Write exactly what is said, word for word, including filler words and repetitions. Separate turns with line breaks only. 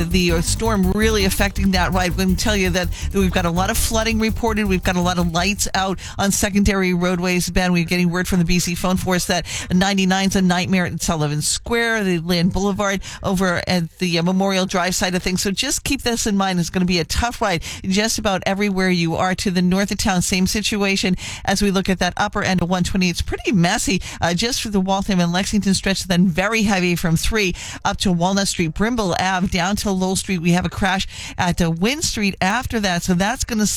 the storm really affecting that ride. We can tell you that we've got a lot of flooding reported. We've got a lot of lights out on secondary roadways. Ben, we're getting word from the B C phone force that ninety-nine's a nightmare at Sullivan Square, the Land Boulevard, over at the uh, Memorial Drive side of things. So just keep this in mind. It's going to be a tough ride just about everywhere you are. To the north of town, same situation as we look at that upper end of one twenty. It's pretty messy uh, just for the Waltham and Lexington stretch, then very heavy from three up to Walnut Street, Brimble Ave, down to Lowell Street. We have a crash at uh, Wynn Street after that, so that's going to